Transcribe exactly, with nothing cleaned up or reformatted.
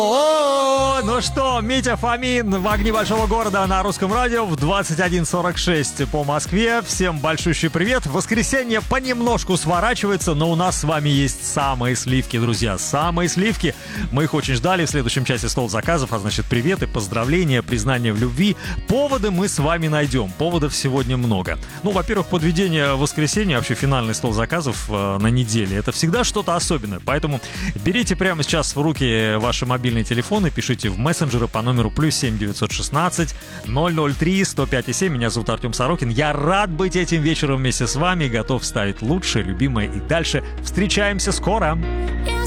О, ну что, Митя Фомин в «Огни большого города» на Русском радио в двадцать один сорок шесть по Москве. Всем большущий привет. Воскресенье понемножку сворачивается, но у нас с вами есть самые сливки, друзья. Самые сливки. Мы их очень ждали. В следующем часе стол заказов, а значит приветы, поздравления, признания в любви. Поводы мы с вами найдем. Поводов сегодня много. Ну, во-первых, подведение воскресенья, вообще финальный стол заказов э, на неделе. Это всегда что-то особенное. Поэтому берите прямо сейчас в руки ваши мобильные телефоны, пишите в мессенджеры по номеру плюс семь девятьсот шестнадцать ноль ноль три сто пять и семь. Меня зовут Артем Сорокин. Я рад быть этим вечером вместе с вами, готов ставить лучшее, любимое и дальше. Встречаемся скоро.